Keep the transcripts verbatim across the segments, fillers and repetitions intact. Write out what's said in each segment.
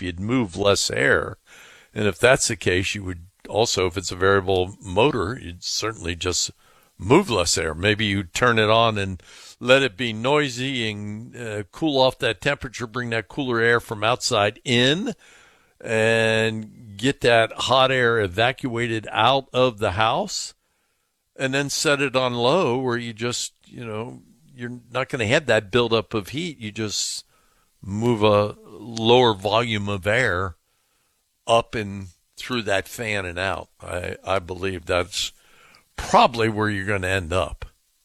if you'd move less air. And if that's the case, you would also, if it's a variable motor, you'd certainly just move less air. Maybe you turn it on and let it be noisy and uh, cool off that temperature, bring that cooler air from outside in, and get that hot air evacuated out of the house, and then set it on low where you just, you know, you're not going to have that buildup of heat. You just move a lower volume of air up and through that fan and out. I, I believe that's probably where you're going to end up.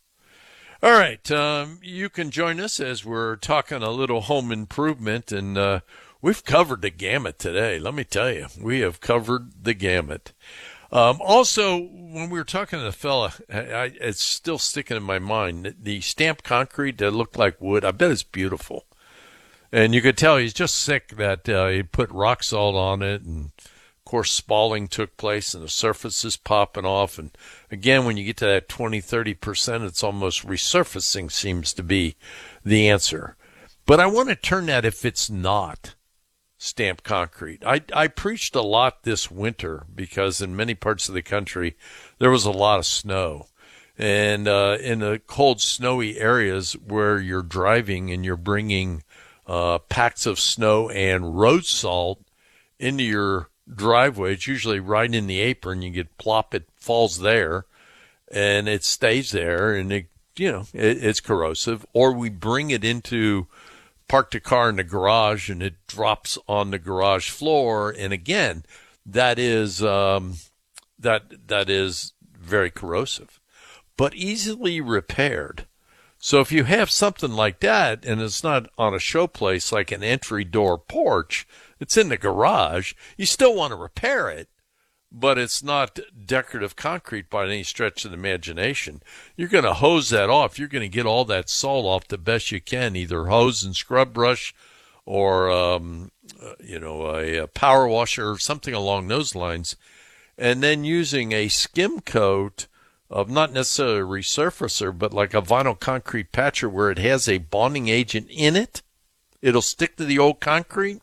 All right, um, you can join us as we're talking a little home improvement, and uh, we've covered the gamut today. Let me tell you, we have covered the gamut. Um, also, when we were talking to the fella, I, I, it's still sticking in my mind, the stamped concrete that looked like wood, I bet it's beautiful. And you could tell he's just sick that uh, he put rock salt on it, and of course spalling took place and the surface is popping off. And again, when you get to that twenty, thirty percent, it's almost resurfacing seems to be the answer. But I want to turn that if it's not stamped concrete. I, I preached a lot this winter because in many parts of the country there was a lot of snow. And uh, in the cold, snowy areas where you're driving and you're bringing uh, packs of snow and road salt into your driveway, it's usually right in the apron. You get plop, it falls there, and it stays there, and it, you know, it, it's corrosive. Or we bring it into, park the car in the garage, and it drops on the garage floor, and again, that is um, that that is very corrosive, but easily repaired. So if you have something like that, and it's not on a showplace like an entry door porch, it's in the garage, you still want to repair it, but it's not decorative concrete by any stretch of the imagination. You're going to hose that off. You're going to get all that salt off the best you can, either hose and scrub brush or, um, you know, a, a power washer or something along those lines, and then using a skim coat of not necessarily a resurfacer, but like a vinyl concrete patcher where it has a bonding agent in it. It'll stick to the old concrete.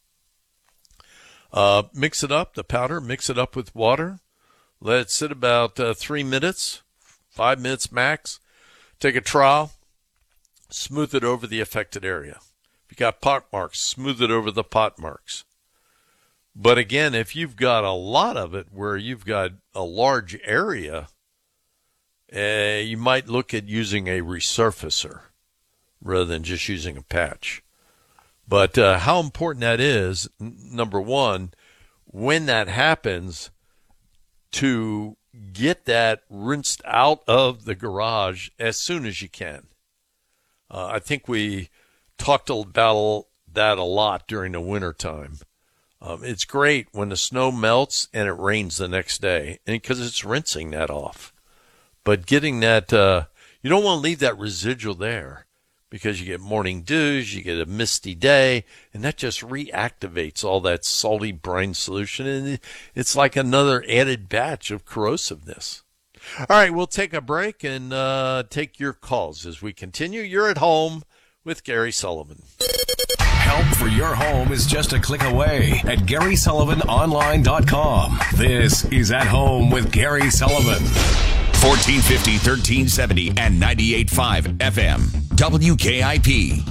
Uh, mix it up, the powder, mix it up with water. Let it sit about uh, three minutes, five minutes max. Take a trowel, smooth it over the affected area. If you got pot marks, smooth it over the pot marks. But again, if you've got a lot of it where you've got a large area, Uh, you might look at using a resurfacer rather than just using a patch. But uh, how important that is, n- number one, when that happens, to get that rinsed out of the garage as soon as you can. Uh, I think we talked about that a lot during the wintertime. Um, it's great when the snow melts and it rains the next day because it's rinsing that off. But getting that, uh, you don't want to leave that residual there because you get morning dews, you get a misty day, and that just reactivates all that salty brine solution, and it's like another added batch of corrosiveness. All right, we'll take a break and uh, take your calls as we continue. You're at home with Gary Sullivan. Help for your home is just a click away at Gary Sullivan Online dot com. This is At Home with Gary Sullivan. fourteen fifty, thirteen seventy, and ninety-eight point five F M. W K I P.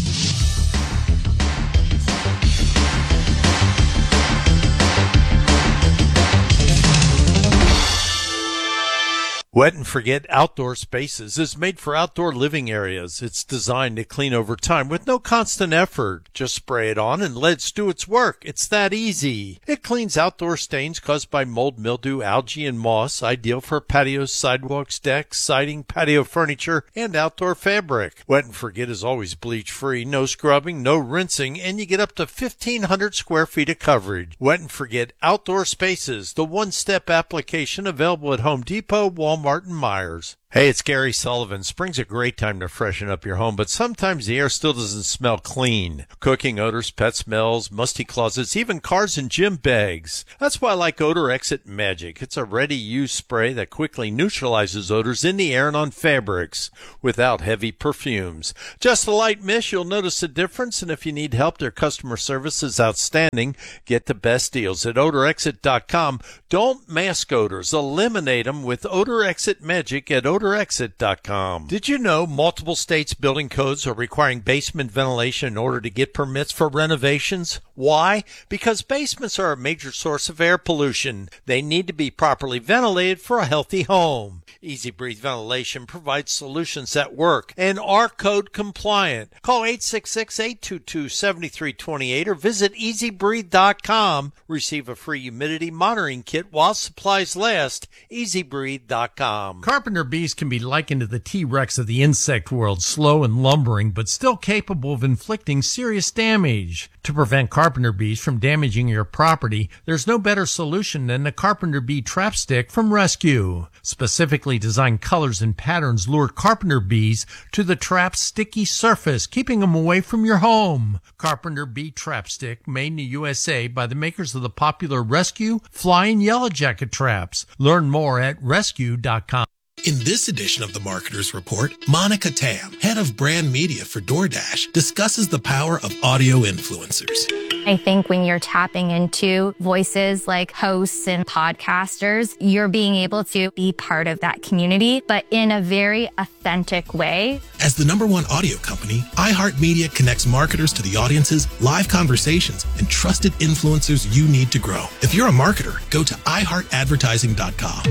Wet and Forget Outdoor Spaces is made for outdoor living areas. It's designed to clean over time with no constant effort. Just spray it on and let it do its work. It's that easy. It cleans outdoor stains caused by mold, mildew, algae, and moss, ideal for patios, sidewalks, decks, siding, patio furniture, and outdoor fabric. Wet and Forget is always bleach-free, no scrubbing, no rinsing, and you get up to fifteen hundred square feet of coverage. Wet and Forget Outdoor Spaces, the one-step application available at Home Depot, Walmart, and Myers. Hey, it's Gary Sullivan. Spring's a great time to freshen up your home, but sometimes the air still doesn't smell clean. Cooking odors, pet smells, musty closets, even cars and gym bags. That's why I like Odor Exit Magic. It's a ready-use spray that quickly neutralizes odors in the air and on fabrics without heavy perfumes. Just a light mist, you'll notice a difference, and if you need help, their customer service is outstanding. Get the best deals at odor exit dot com. Don't mask odors. Eliminate them with Odor Exit Magic at odor exit dot com. Did you know multiple states' building codes are requiring basement ventilation in order to get permits for renovations? Why? Because basements are a major source of air pollution. They need to be properly ventilated for a healthy home. Easy Breathe Ventilation provides solutions that work and are code compliant. Call eight six six, eight two two, seven three two eight or visit easy breathe dot com. Receive a free humidity monitoring kit while supplies last. easy breathe dot com. Carpenter bees can be likened to the T-Rex of the insect world, slow and lumbering, but still capable of inflicting serious damage. To prevent carpenter bees from damaging your property, there's no better solution than the Carpenter Bee Trap Stick from Rescue. Specifically designed colors and patterns lure carpenter bees to the trap's sticky surface, keeping them away from your home. Carpenter Bee Trap Stick, made in the U S A by the makers of the popular Rescue Flying Yellow Jacket traps. Learn more at rescue dot com. In this edition of the Marketer's Report, Monica Tam, head of brand media for DoorDash, discusses the power of audio influencers. I think when you're tapping into voices like hosts and podcasters, you're being able to be part of that community, but in a very authentic way. As the number one audio company, iHeartMedia connects marketers to the audiences, live conversations, and trusted influencers you need to grow. If you're a marketer, go to i heart advertising dot com.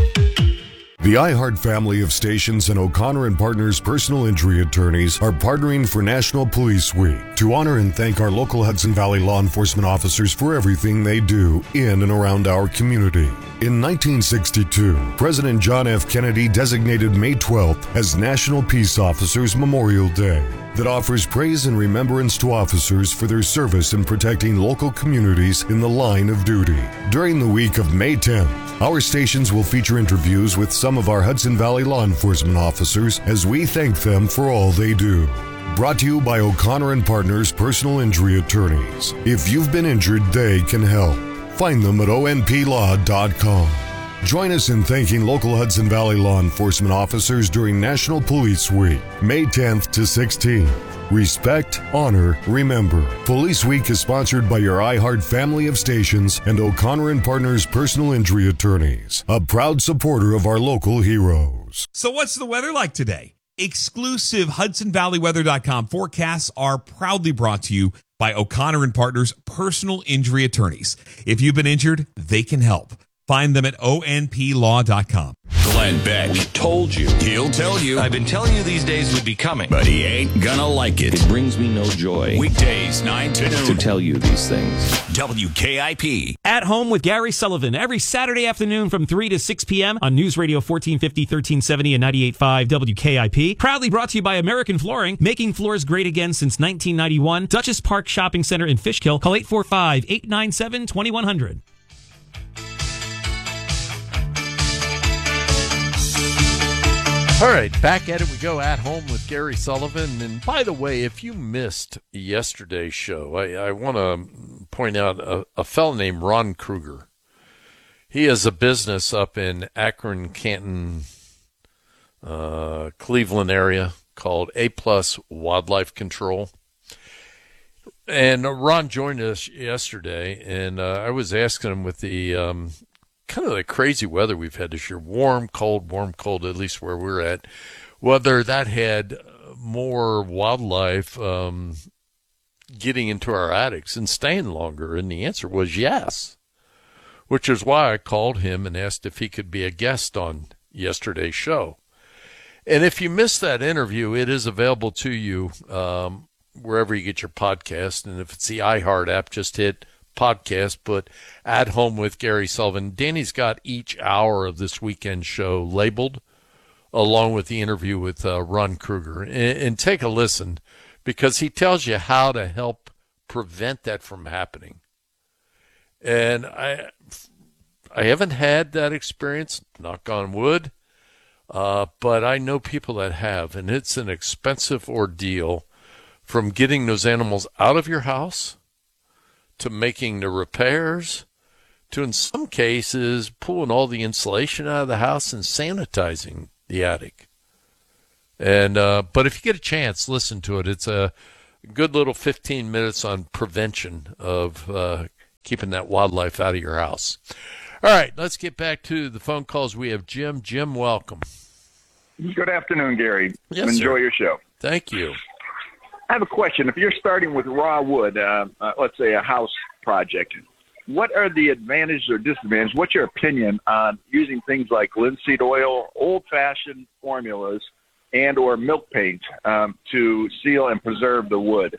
The iHeart family of stations and O'Connor and Partners personal injury attorneys are partnering for National Police Week to honor and thank our local Hudson Valley law enforcement officers for everything they do in and around our community. In nineteen sixty-two, President John F. Kennedy designated May twelfth as National Peace Officers Memorial Day that offers praise and remembrance to officers for their service in protecting local communities in the line of duty. During the week of May tenth, our stations will feature interviews with some of our Hudson Valley law enforcement officers as we thank them for all they do. Brought to you by O'Connor and Partners personal injury attorneys. If you've been injured, they can help. Find them at O N P law dot com. Join us in thanking local Hudson Valley law enforcement officers during National Police Week, May tenth to sixteenth. Respect, honor, remember. Police Week is sponsored by your iHeart family of stations and O'Connor and Partners personal injury attorneys, a proud supporter of our local heroes. So what's the weather like today? Exclusive Hudson Valley Weather dot com forecasts are proudly brought to you by O'Connor and Partners personal injury attorneys. If you've been injured, they can help. Find them at O N P law dot com. Glenn Beck. We told you. He'll tell you. I've been telling you these days would be coming. But he ain't gonna like it. It brings me no joy. Weekdays, nine to noon. To tell you these things. W K I P. At Home with Gary Sullivan, every Saturday afternoon from three to six p.m. on News Radio fourteen fifty, thirteen seventy, and ninety-eight point five W K I P. Proudly brought to you by American Flooring, making floors great again since nineteen ninety-one. Dutchess Park Shopping Center in Fishkill. Call eight four five, eight nine seven, two one zero zero. All right, back at it we go, At Home with Gary Sullivan. And by the way, if you missed yesterday's show, I, I want to point out a, a fellow named Ron Kruger. He has a business up in Akron, Canton, uh, Cleveland area called A Plus Wildlife Control. And Ron joined us yesterday, and uh, I was asking him with the um, kind of the crazy weather we've had this year, warm, cold, warm, cold, at least where we're at, whether that had more wildlife um, getting into our attics and staying longer. And the answer was yes, which is why I called him and asked if he could be a guest on yesterday's show. And if you missed that interview, it is available to you um, wherever you get your podcast. And if it's the iHeart app, just hit podcast, but At Home with Gary Sullivan. Danny's got each hour of this weekend show labeled along with the interview with uh, Ron Kruger. And, and take a listen, because he tells you how to help prevent that from happening. And I I haven't had that experience, knock on wood. Uh, but I know people that have, and it's an expensive ordeal from getting those animals out of your house to making the repairs to, in some cases, pulling all the insulation out of the house and sanitizing the attic. And uh, but if you get a chance, listen to it. It's a good little fifteen minutes on prevention of uh, keeping that wildlife out of your house. All right, let's get back to the phone calls. We have Jim. Jim, welcome. Good afternoon, Gary. Yes, Enjoy sir. your show. Thank you. I have a question. If you're starting with raw wood, uh, uh, let's say a house project, what are the advantages or disadvantages? What's your opinion on using things like linseed oil, old-fashioned formulas, and or milk paint um, to seal and preserve the wood?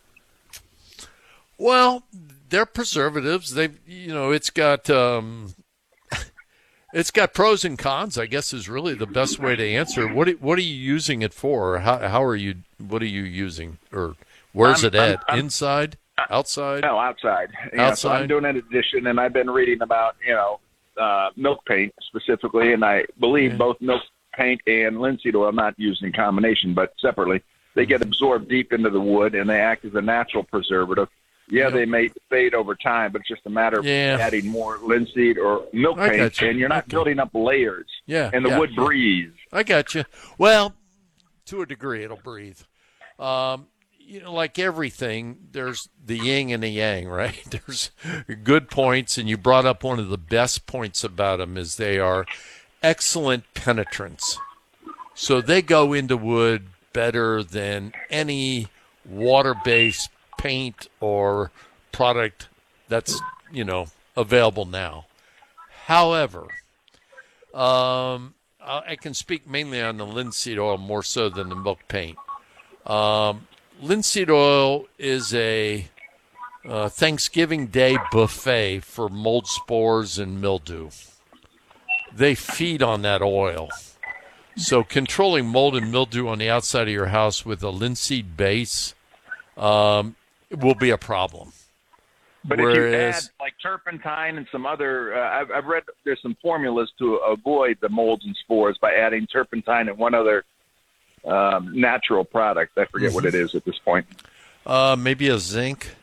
Well, they're preservatives. They've, you know, it's got um, it's got pros and cons, I guess, is really the best way to answer. What are, what are you using it for? How how are you? What are you using? Or where's I'm, it at? I'm, I'm, Inside? Outside? No, outside. Yeah, outside. So I'm doing an addition, and I've been reading about you know uh, milk paint specifically, and I believe yeah. both milk paint and linseed oil, not used in combination, but separately, they get absorbed deep into the wood, and they act as a natural preservative. Yeah, yep. They may fade over time, but it's just a matter of yeah. adding more linseed or milk I paint, you. and you're not okay. building up layers. Yeah, and the yeah, wood yeah. breathes. I got you. Well, to a degree, it'll breathe. Um, you know, like everything, there's the yin and the yang, right? There's good points, and you brought up one of the best points about them is they are excellent penetrants. So they go into wood better than any water-based paint or product that's, you know, available now. However, um, I can speak mainly on the linseed oil more so than the milk paint. Um, linseed oil is a uh, Thanksgiving Day buffet for mold spores and mildew. They feed on that oil. So controlling mold and mildew on the outside of your house with a linseed base um, will be a problem. But Whereas, if you add like turpentine and some other, uh, I've, I've read there's some formulas to avoid the molds and spores by adding turpentine and one other um, natural product. I forget mm-hmm. what it is at this point. Uh, maybe a zinc.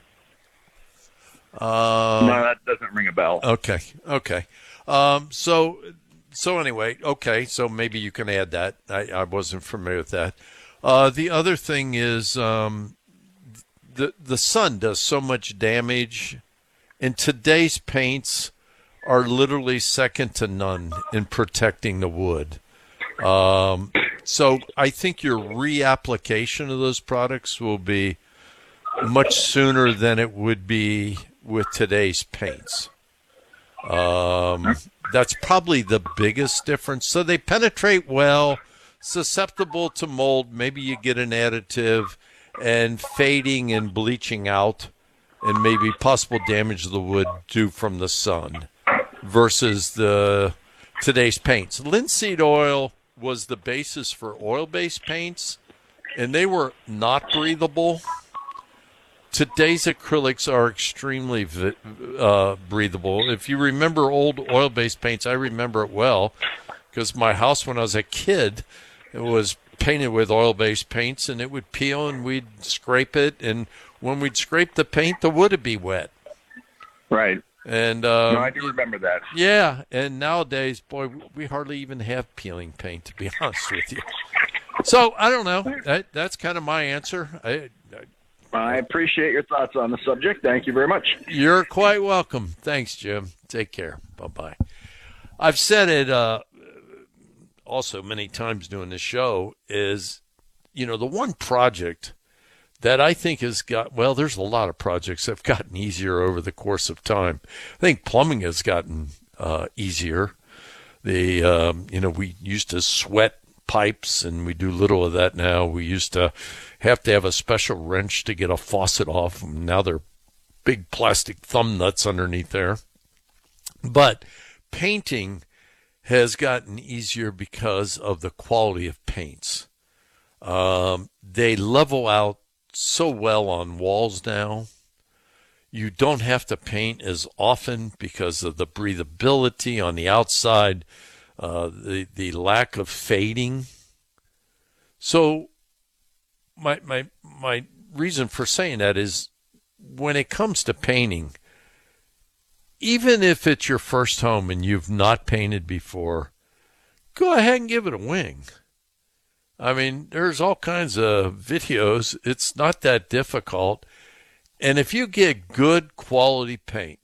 Uh, no, that doesn't ring a bell. Okay, okay. Um, so, so anyway, okay. So maybe you can add that. I, I wasn't familiar with that. Uh, the other thing is. Um, The the sun does so much damage, and today's paints are literally second to none in protecting the wood. Um, so I think your reapplication of those products will be much sooner than it would be with today's paints. Um, that's probably the biggest difference. So they penetrate well, susceptible to mold. Maybe you get an additive. And fading and bleaching out and maybe possible damage to the wood due from the sun versus the today's paints. Linseed oil was the basis for oil-based paints, and they were not breathable. Today's acrylics are extremely uh, breathable. If you remember old oil-based paints, I remember it well because my house when I was a kid, it was painted with oil-based paints, and it would peel, and we'd scrape it, and when we'd scrape the paint, the wood would be wet. Right. And um, no, I do remember that. Yeah, and nowadays, boy, we hardly even have peeling paint, to be honest with you. So I don't know. That, that's kind of my answer. I, I, I appreciate your thoughts on the subject. Thank you very much. You're quite welcome. Thanks, Jim. Take care. Bye-bye. I've said it. Uh, also many times doing this show is, you know, the one project that I think has got, well, there's a lot of projects that have gotten easier over the course of time. I think plumbing has gotten uh, easier. The, um, you know, we used to sweat pipes and we do little of that now. We used to have to have a special wrench to get a faucet off. Now they're big plastic thumb nuts underneath there. But painting has gotten easier because of the quality of paints. Um, they level out so well on walls now. You don't have to paint as often because of the breathability on the outside uh, the the lack of fading. So my my my reason for saying that is when it comes to painting, even if it's your first home and you've not painted before, go ahead and give it a wing. I mean, there's all kinds of videos. It's not that difficult. And if you get good quality paint,